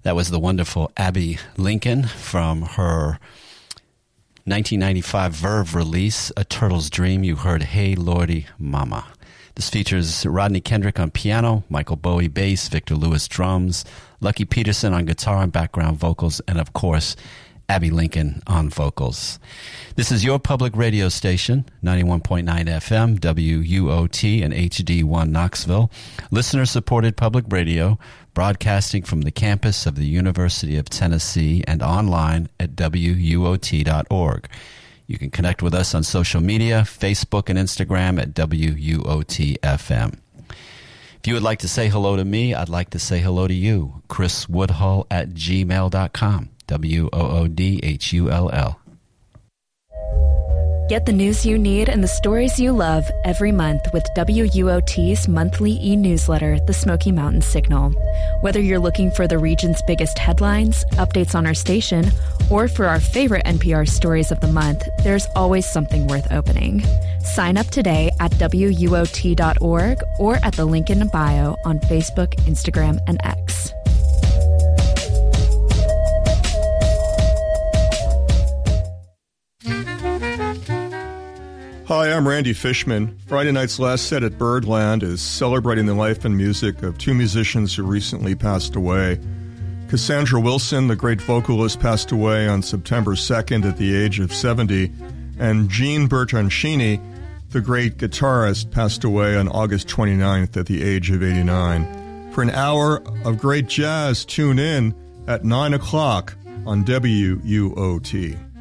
That was the wonderful Abbey Lincoln from her 1995 Verve release, A Turtle's Dream. You heard Hey Lordy Mama. This features Rodney Kendrick on piano, Michael Bowie bass, Victor Lewis drums, Lucky Peterson on guitar and background vocals, and of course, Abbey Lincoln on vocals. This is your public radio station, 91.9 FM, WUOT and HD1 Knoxville. Listener-supported public radio, broadcasting from the campus of the University of Tennessee and online at WUOT.org. You can connect with us on social media, Facebook and Instagram at WUOT-FM. If you would like to say hello to me, I'd like to say hello to you. Chris Woodhull at gmail.com. WOODHULL. Get the news you need and the stories you love every month with WUOT's monthly e-newsletter, The Smoky Mountain Signal. Whether you're looking for the region's biggest headlines, updates on our station, or for our favorite NPR stories of the month, there's always something worth opening. Sign up today at WUOT.org or at the link in bio on Facebook, Instagram, and X. Hi, I'm Randy Fishman. Friday night's last set at Birdland is celebrating the life and music of two musicians who recently passed away. Cassandra Wilson, the great vocalist, passed away on September 2nd at the age of 70, and Gene Bertoncini, the great guitarist, passed away on August 29th at the age of 89. For an hour of great jazz, tune in at 9 o'clock on WUOT.